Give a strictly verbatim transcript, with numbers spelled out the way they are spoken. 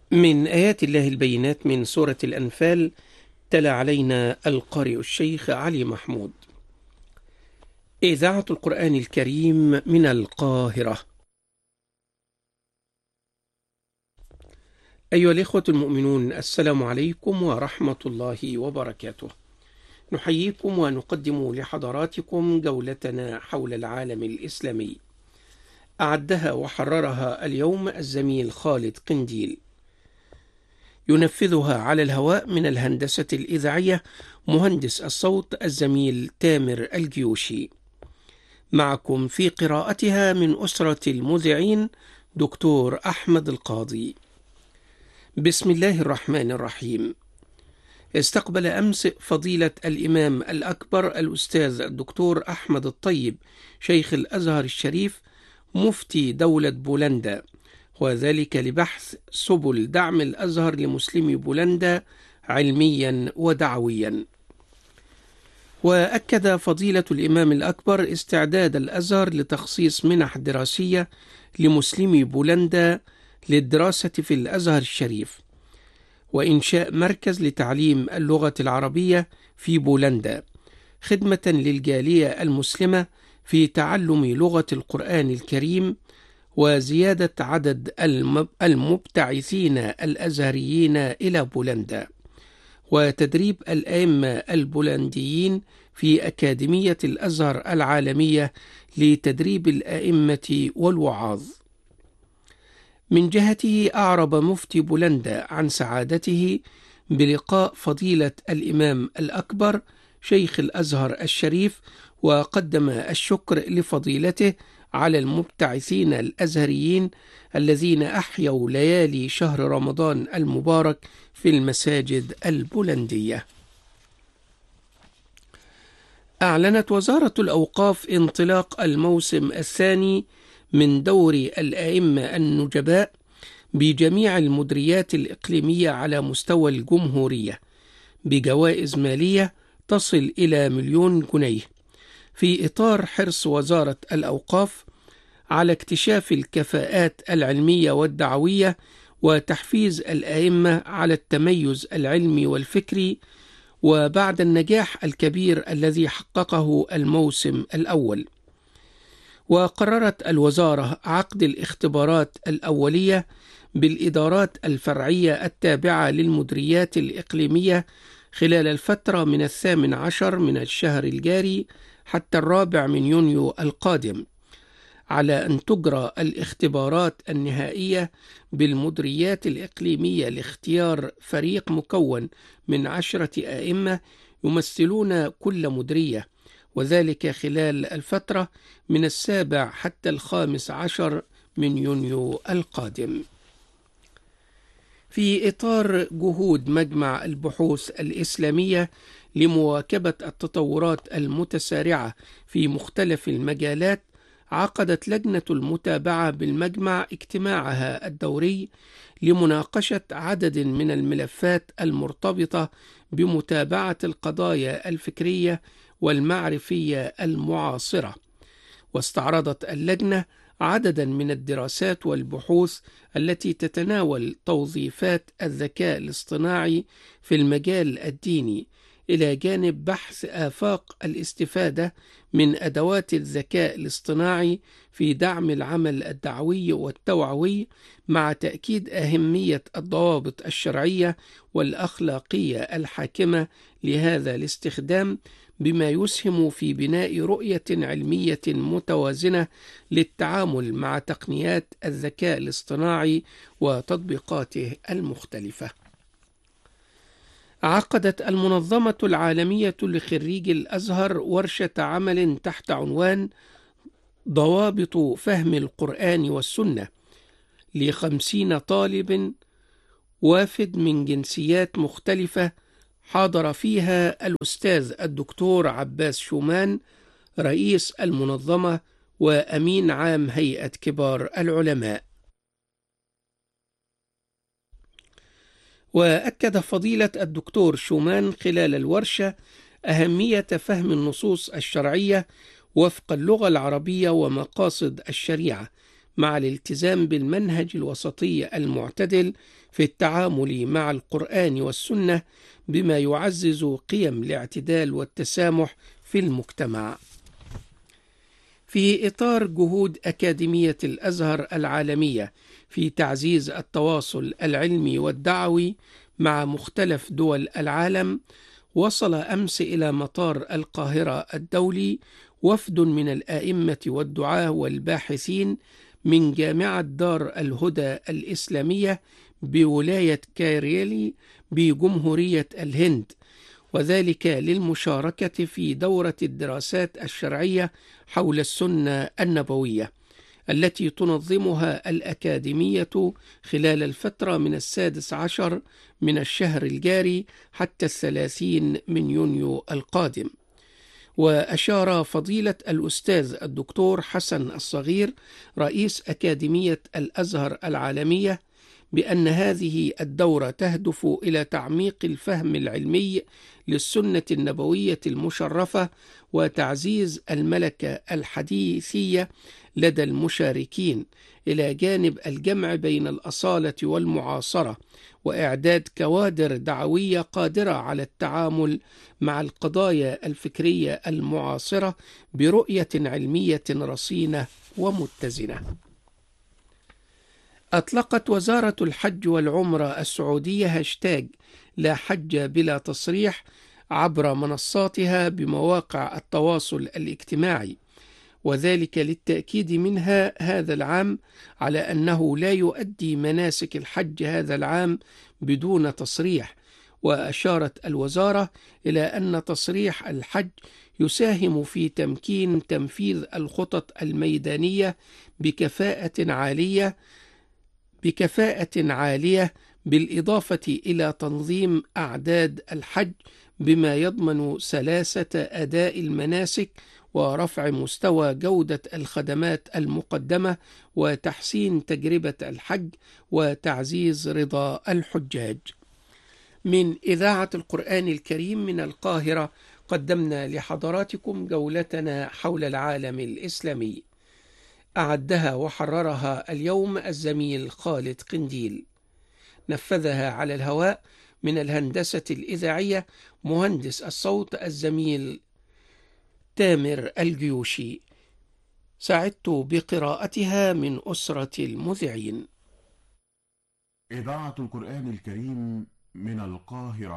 من آيات الله البينات من سورة الأنفال. تلا علينا القارئ الشيخ علي محمود. إذاعة القرآن الكريم من القاهرة. أيها الإخوة المؤمنون، السلام عليكم ورحمة الله وبركاته. نحييكم ونقدم لحضراتكم جولتنا حول العالم الإسلامي. أعدها وحررها اليوم الزميل خالد قنديل. ينفذها على الهواء من الهندسة الإذاعية مهندس الصوت الزميل تامر الجيوشي. معكم في قراءتها من أسرة المذيعين دكتور أحمد القاضي. بسم الله الرحمن الرحيم. استقبل أمس فضيلة الإمام الأكبر الأستاذ الدكتور أحمد الطيب شيخ الأزهر الشريف مفتي دولة بولندا، وذلك لبحث سبل دعم الأزهر لمسلمي بولندا علميا ودعويا. وأكد فضيلة الإمام الأكبر استعداد الأزهر لتخصيص منح دراسية لمسلمي بولندا للدراسة في الأزهر الشريف، وإنشاء مركز لتعليم اللغة العربية في بولندا خدمة للجالية المسلمة في تعلم لغة القرآن الكريم، وزيادة عدد المبتعثين الأزهريين إلى بولندا، وتدريب الأئمة البولنديين في أكاديمية الأزهر العالمية لتدريب الأئمة والوعاظ. من جهته أعرب مفتي بولندا عن سعادته بلقاء فضيلة الإمام الأكبر شيخ الأزهر الشريف، وقدم الشكر لفضيلته على المبتعثين الأزهريين الذين أحيوا ليالي شهر رمضان المبارك في المساجد البولندية. أعلنت وزارة الأوقاف انطلاق الموسم الثاني من دور الأئمة النجباء بجميع المديريات الإقليمية على مستوى الجمهورية بجوائز مالية تصل إلى مليون جنيه، في إطار حرص وزارة الأوقاف على اكتشاف الكفاءات العلمية والدعوية وتحفيز الأئمة على التميز العلمي والفكري. وبعد النجاح الكبير الذي حققه الموسم الأول، وقررت الوزارة عقد الاختبارات الأولية بالإدارات الفرعية التابعة للمديريات الإقليمية خلال الفترة من الثامن عشر من الشهر الجاري حتى الرابع من يونيو القادم، على أن تجرى الاختبارات النهائية بالمديريات الإقليمية لاختيار فريق مكون من عشرة أئمة يمثلون كل مديرية، وذلك خلال الفترة من السابع حتى الخامس عشر من يونيو القادم. في إطار جهود مجمع البحوث الإسلامية لمواكبة التطورات المتسارعة في مختلف المجالات، عقدت لجنة المتابعة بالمجمع اجتماعها الدوري لمناقشة عدد من الملفات المرتبطة بمتابعة القضايا الفكرية والمعرفية المعاصرة. واستعرضت اللجنة عددا من الدراسات والبحوث التي تتناول توظيفات الذكاء الاصطناعي في المجال الديني، إلى جانب بحث آفاق الاستفادة من أدوات الذكاء الاصطناعي في دعم العمل الدعوي والتوعوي، مع تأكيد أهمية الضوابط الشرعية والأخلاقية الحاكمة لهذا الاستخدام، بما يسهم في بناء رؤية علمية متوازنة للتعامل مع تقنيات الذكاء الاصطناعي وتطبيقاته المختلفة. عقدت المنظمة العالمية لخريجي الأزهر ورشة عمل تحت عنوان ضوابط فهم القرآن والسنة لخمسين طالب وافد من جنسيات مختلفة، حاضر فيها الأستاذ الدكتور عباس شومان رئيس المنظمة وأمين عام هيئة كبار العلماء. وأكد فضيلة الدكتور شومان خلال الورشة أهمية فهم النصوص الشرعية وفق اللغة العربية ومقاصد الشريعة، مع الالتزام بالمنهج الوسطي المعتدل في التعامل مع القرآن والسنة بما يعزز قيم الاعتدال والتسامح في المجتمع. في إطار جهود أكاديمية الأزهر العالمية في تعزيز التواصل العلمي والدعوي مع مختلف دول العالم، وصل أمس إلى مطار القاهرة الدولي وفد من الآئمة والدعاة والباحثين من جامعة دار الهدى الإسلامية بولاية كايريلي بجمهورية الهند، وذلك للمشاركة في دورة الدراسات الشرعية حول السنة النبوية التي تنظمها الأكاديمية خلال الفترة من السادس عشر من الشهر الجاري حتى الثلاثين من يونيو القادم. وأشار فضيلة الأستاذ الدكتور حسن الصغير رئيس أكاديمية الأزهر العالمية بأن هذه الدورة تهدف إلى تعميق الفهم العلمي للسنة النبوية المشرفة وتعزيز الملكة الحديثية لدى المشاركين، إلى جانب الجمع بين الأصالة والمعاصرة، وإعداد كوادر دعوية قادرة على التعامل مع القضايا الفكرية المعاصرة برؤية علمية رصينة ومتزنة. أطلقت وزارة الحج والعمرة السعودية هاشتاج لا حج بلا تصريح عبر منصاتها بمواقع التواصل الاجتماعي، وذلك للتأكيد منها هذا العام على أنه لا يؤدي مناسك الحج هذا العام بدون تصريح. وأشارت الوزارة إلى أن تصريح الحج يساهم في تمكين تنفيذ الخطط الميدانية بكفاءة عالية بكفاءة عالية بالإضافة إلى تنظيم أعداد الحج بما يضمن سلاسة أداء المناسك ورفع مستوى جودة الخدمات المقدمة وتحسين تجربة الحج وتعزيز رضا الحجاج. من إذاعة القرآن الكريم من القاهرة قدمنا لحضراتكم جولتنا حول العالم الإسلامي، أعدها وحررها اليوم الزميل خالد قنديل، نفذها على الهواء من الهندسة الإذاعية مهندس الصوت الزميل تامر الجيوشي، ساعدت بقراءتها من أسرة المذيعين. إذاعة القرآن الكريم من القاهرة.